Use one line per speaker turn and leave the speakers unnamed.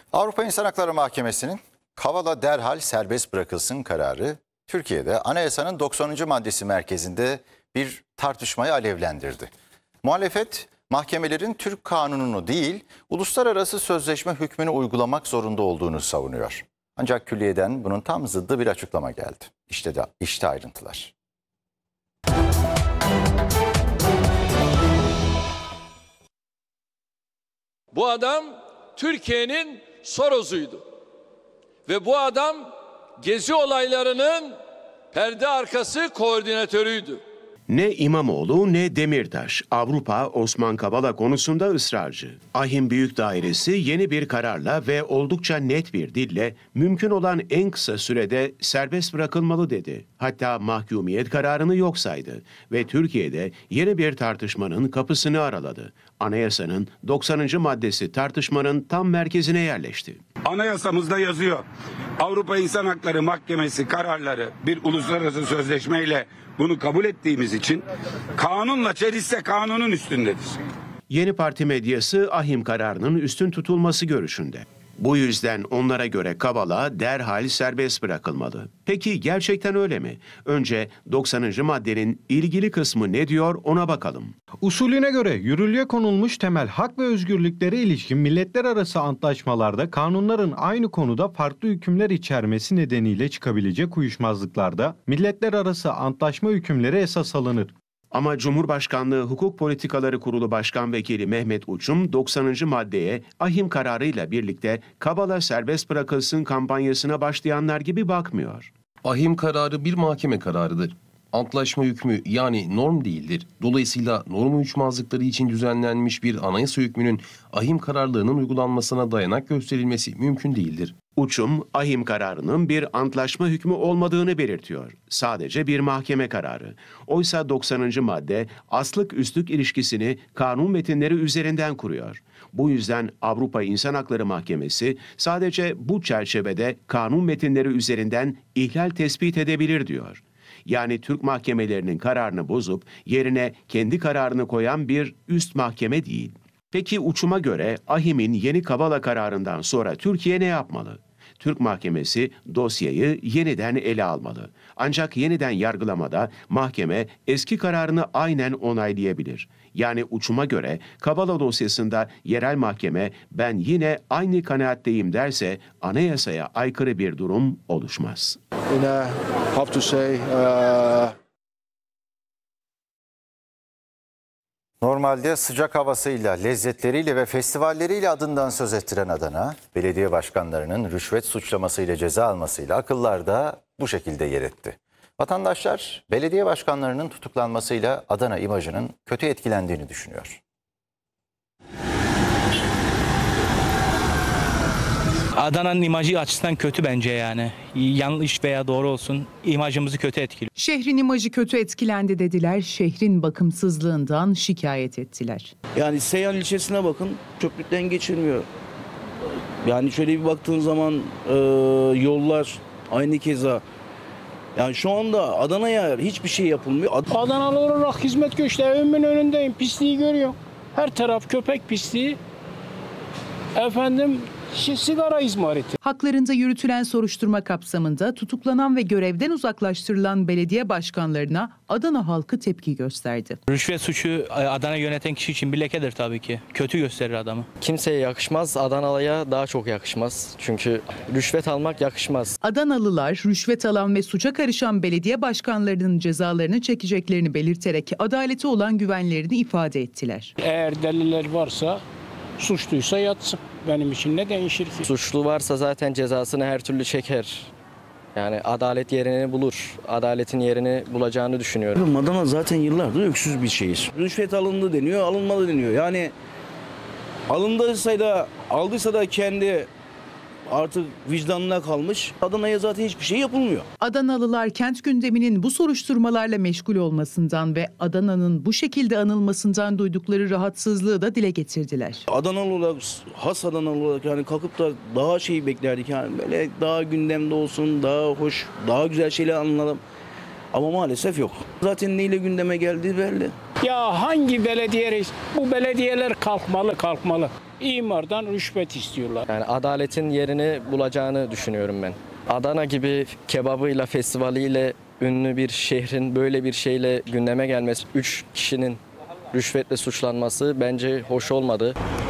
Avrupa İnsan Hakları Mahkemesi'nin Kavala derhal serbest bırakılsın kararı Türkiye'de anayasanın 90. maddesi merkezinde bir tartışmayı alevlendirdi. Muhalefet mahkemelerin Türk kanununu değil uluslararası sözleşme hükmünü uygulamak zorunda olduğunu savunuyor. Ancak külliyeden bunun tam zıddı bir açıklama geldi. İşte ayrıntılar.
Bu adam Türkiye'nin Soros'uydu. Ve bu adam Gezi olaylarının perde arkası koordinatörüydü.
Ne İmamoğlu ne Demirtaş Avrupa Osman Kavala konusunda ısrarcı. Ahim Büyük Dairesi yeni bir kararla ve oldukça net bir dille mümkün olan en kısa sürede serbest bırakılmalı dedi. Hatta mahkumiyet kararını yok saydı ve Türkiye'de yeni bir tartışmanın kapısını araladı. Anayasanın 90. maddesi tartışmanın tam merkezine yerleşti.
Anayasamızda yazıyor. Avrupa İnsan Hakları Mahkemesi kararları bir uluslararası sözleşmeyle bunu kabul ettiğimiz için kanunla çelişse kanunun üstündedir.
Yeni Parti medyası Ahim kararının üstün tutulması görüşünde. Bu yüzden onlara göre Kavala derhal serbest bırakılmalı. Peki gerçekten öyle mi? Önce 90. maddenin ilgili kısmı ne diyor ona bakalım.
Usulüne göre yürürlüğe konulmuş temel hak ve özgürlüklere ilişkin milletler arası antlaşmalarda kanunların aynı konuda farklı hükümler içermesi nedeniyle çıkabilecek uyuşmazlıklarda milletler arası antlaşma hükümleri esas alınır.
Ama Cumhurbaşkanlığı Hukuk Politikaları Kurulu Başkan Vekili Mehmet Uçum 90. maddeye Ahim kararıyla birlikte Kavala serbest bırakılsın kampanyasına başlayanlar gibi bakmıyor.
Ahim kararı bir mahkeme kararıdır. Antlaşma hükmü yani norm değildir. Dolayısıyla norm uyuşmazlıkları için düzenlenmiş bir anayasa hükmünün ahim kararlılığının uygulanmasına dayanak gösterilmesi mümkün değildir.
Uçum, ahim kararının bir antlaşma hükmü olmadığını belirtiyor. Sadece bir mahkeme kararı. Oysa 90. madde aslık üstlük ilişkisini kanun metinleri üzerinden kuruyor. Bu yüzden Avrupa İnsan Hakları Mahkemesi sadece bu çerçevede kanun metinleri üzerinden ihlal tespit edebilir diyor. Yani Türk mahkemelerinin kararını bozup yerine kendi kararını koyan bir üst mahkeme değil. Peki Uçum'a göre Ahim'in yeni Kavala kararından sonra Türkiye ne yapmalı? Türk mahkemesi dosyayı yeniden ele almalı. Ancak yeniden yargılamada mahkeme eski kararını aynen onaylayabilir. Yani Uçum'a göre Kavala dosyasında yerel mahkeme ben yine aynı kanaatteyim derse anayasaya aykırı bir durum oluşmaz.
Normalde sıcak havasıyla, lezzetleriyle ve festivalleriyle adından söz ettiren Adana, belediye başkanlarının rüşvet suçlamasıyla ceza almasıyla akıllarda bu şekilde yer etti. Vatandaşlar belediye başkanlarının tutuklanmasıyla Adana imajının kötü etkilendiğini düşünüyor.
Adana'nın imajı açısından kötü bence yani. Yanlış veya doğru olsun imajımızı kötü etkiliyor.
Şehrin imajı kötü etkilendi dediler. Şehrin bakımsızlığından şikayet ettiler.
Yani Seyhan ilçesine bakın, çöplükten geçilmiyor. Yani şöyle bir baktığın zaman yollar aynı keza. Yani şu anda Adana'ya hiçbir şey yapılmıyor.
Adanalı olarak hizmet göçte evimin önündeyim. Pisliği görüyorum. Her taraf köpek pisliği. Sigara izmariti.
Haklarında yürütülen soruşturma kapsamında tutuklanan ve görevden uzaklaştırılan belediye başkanlarına Adana halkı tepki gösterdi.
Rüşvet suçu Adana yöneten kişi için bir lekedir tabii ki. Kötü gösterir adamı.
Kimseye yakışmaz, Adanalı'ya daha çok yakışmaz. Çünkü rüşvet almak yakışmaz.
Adanalılar rüşvet alan ve suça karışan belediye başkanlarının cezalarını çekeceklerini belirterek adalete olan güvenlerini ifade ettiler.
Eğer deliller varsa, suçluysa yatsın. Benim için ne değişir ki?
Suçlu varsa zaten cezasını her türlü çeker. Yani adalet yerini bulur. Adaletin yerini bulacağını düşünüyorum.
Adana zaten yıllardır öksüz bir şehir. Rüşvet alındı deniyor, alınmadı deniyor. Yani aldıysa da kendi artık vicdanına kalmış. Adana'ya zaten hiçbir şey yapılmıyor.
Adanalılar kent gündeminin bu soruşturmalarla meşgul olmasından ve Adana'nın bu şekilde anılmasından duydukları rahatsızlığı da dile getirdiler.
Adanalı olarak, has Adanalı olarak yani kalkıp da daha şey beklerdik. Yani böyle daha gündemde olsun, daha hoş, daha güzel şeyler anlatalım. Ama maalesef yok. Zaten neyle gündeme geldiği belli.
Ya hangi belediye reis? Bu belediyeler kalkmalı. İmardan rüşvet istiyorlar.
Yani adaletin yerini bulacağını düşünüyorum ben. Adana gibi kebabıyla, festivaliyle ünlü bir şehrin böyle bir şeyle gündeme gelmesi, 3 kişinin rüşvetle suçlanması bence hoş olmadı.